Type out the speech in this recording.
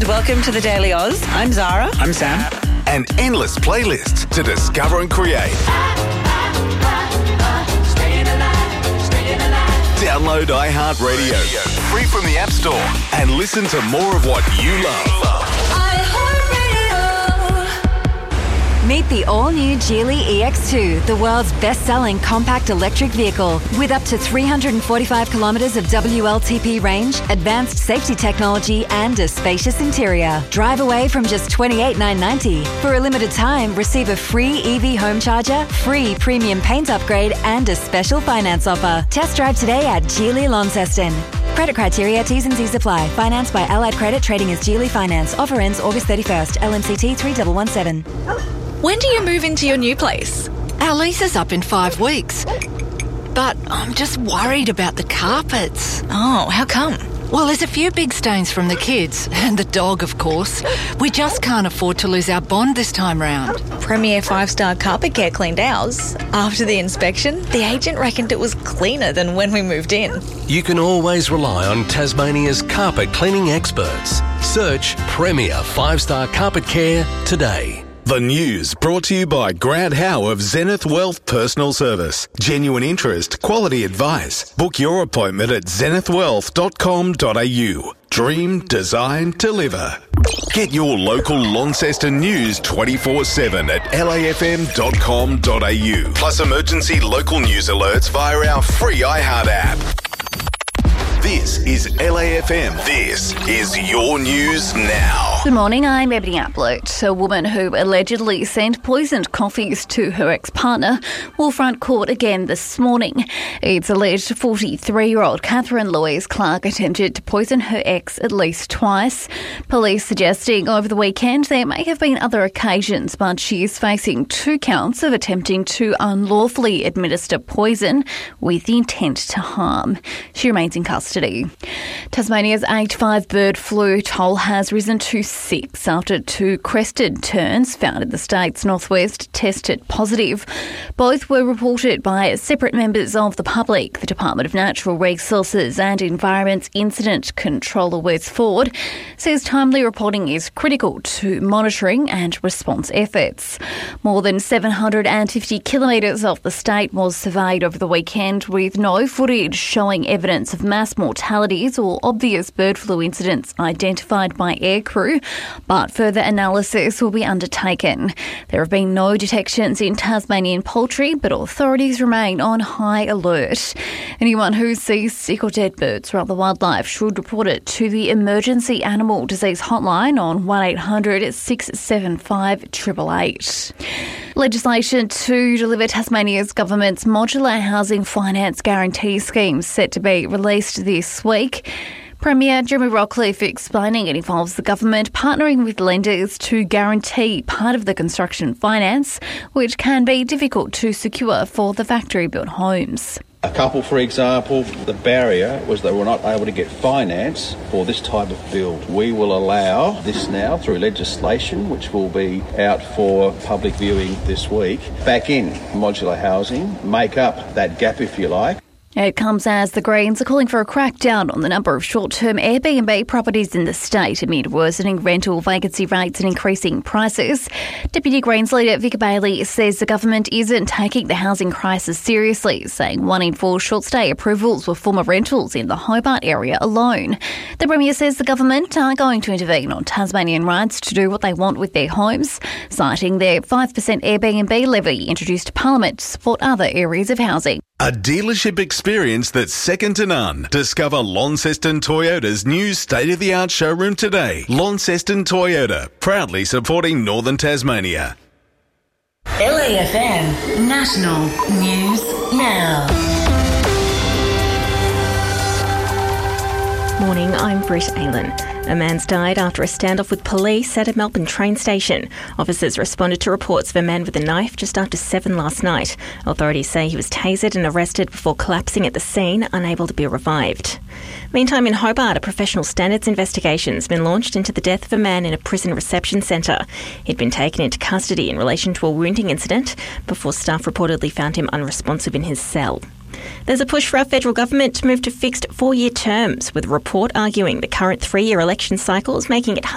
welcome to the Daily Oz. I'm Zara. I'm Sam. And endless playlists to discover and create. Download iHeartRadio, free from the App Store, and listen to more of what you love. Meet the all-new Geely EX2, the world's best-selling compact electric vehicle. With up to 345 kilometres of WLTP range, advanced safety technology and a spacious interior. Drive away from just $28,990. For a limited time, receive a free EV home charger, free premium paint upgrade and a special finance offer. Test drive today at Geely Launceston. Credit criteria, T's and C's apply. Financed by Allied Credit, trading as Geely Finance. Offer ends August 31st. LMCT 3117. When do you move into your new place? Our lease is up in 5 weeks. But I'm just worried about the carpets. Oh, how come? Well, there's a few big stains from the kids, and the dog, of course. We just can't afford to lose our bond this time round. Premier 5-star Carpet Care cleaned ours. After the inspection, the agent reckoned it was cleaner than when we moved in. You can always rely on Tasmania's carpet cleaning experts. Search Premier 5-star Carpet Care today. The news brought to you by Grant Howe of Zenith Wealth Personal Service. Genuine interest, quality advice. Book your appointment at zenithwealth.com.au. Dream, design, deliver. Get your local Launceston news 24/7 at lafm.com.au. Plus emergency local news alerts via our free iHeart app. This is LAFM. This is your news now. Good morning, I'm Ebony Applett. A woman who allegedly sent poisoned coffees to her ex-partner will front court again this morning. It's alleged 43-year-old Catherine Louise Clark attempted to poison her ex at least twice. Police suggesting over the weekend there may have been other occasions, but she is facing 2 counts of attempting to unlawfully administer poison with the intent to harm. She remains in custody. Tasmania's H5 bird flu toll has risen to 6 after 2 crested terns found in the state's northwest tested positive. Both were reported by separate members of the public. The Department of Natural Resources and Environment's Incident Controller Wes Ford says timely reporting is critical to monitoring and response efforts. More than 750 kilometres of the state was surveyed over the weekend with no footage showing evidence of mass mortalities or obvious bird flu incidents identified by aircrew, but further analysis will be undertaken. There have been no detections in Tasmanian poultry, but authorities remain on high alert. Anyone who sees sick or dead birds or other wildlife should report it to the Emergency Animal Disease Hotline on 1800 675 888. Legislation to deliver Tasmania's government's modular housing finance guarantee scheme set to be released this week. Premier Jeremy Rockliff explaining it involves the government partnering with lenders to guarantee part of the construction finance, which can be difficult to secure for the factory-built homes. A couple, for example, the barrier was they were not able to get finance for this type of build. We will allow this now through legislation, which will be out for public viewing this week, back in modular housing, make up that gap, if you like. It comes as the Greens are calling for a crackdown on the number of short-term Airbnb properties in the state amid worsening rental vacancy rates and increasing prices. Deputy Greens leader Vic Bailey says the government isn't taking the housing crisis seriously, saying 1 in 4 short-stay approvals were former rentals in the Hobart area alone. The Premier says the government are going to intervene on Tasmanian rights to do what they want with their homes, citing their 5% Airbnb levy introduced to Parliament to support other areas of housing. A dealership experience that's second to none. Discover Launceston Toyota's new state-of-the-art showroom today. Launceston Toyota, proudly supporting Northern Tasmania. LAFM National News Now. Morning, I'm Britt Aylan. A man's died after a standoff with police at a Melbourne train station. Officers responded to reports of a man with a knife just after 7 last night. Authorities say he was tasered and arrested before collapsing at the scene, unable to be revived. Meantime, in Hobart, a professional standards investigation has been launched into the death of a man in a prison reception centre. He'd been taken into custody in relation to a wounding incident before staff reportedly found him unresponsive in his cell. There's a push for our federal government to move to fixed 4-year terms, with a report arguing the current 3-year election cycle is making it